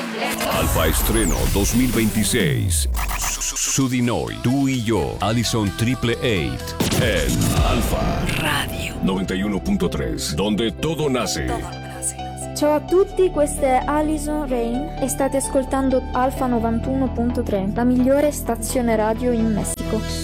Alfa Estreno 2026. Su di noi, tu y yo, Allison Triple Eight. En Alfa Radio 91.3, donde todo nace. Ciao a tutti, questa è Alison Rain e state ascoltando Alfa 91.3, la migliore stazione radio in Messico.